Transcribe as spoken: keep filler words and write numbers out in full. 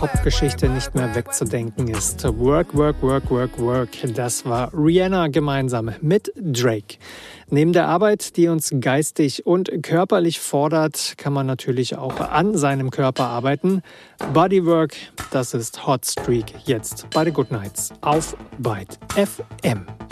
Popgeschichte nicht mehr wegzudenken ist. Work, work, work, work, work. Das war Rihanna gemeinsam mit Drake. Neben der Arbeit, die uns geistig und körperlich fordert, kann man natürlich auch an seinem Körper arbeiten. Bodywork, das ist Hot Streak jetzt bei The Good Nights auf Byte F M.